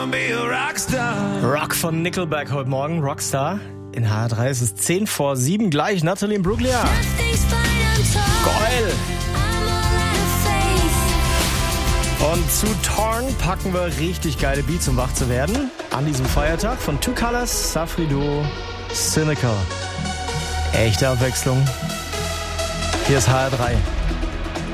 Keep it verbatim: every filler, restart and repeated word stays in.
Rock von Nickelback heute Morgen, Rockstar. In H R drei ist es zehn vor sieben, gleich Natalie Imbruglia. Geil! Und zu Torn packen wir richtig geile Beats, um wach zu werden. An diesem Feiertag von Two Colors, Safriduo, Cynical. Echte Abwechslung. Hier ist H R drei.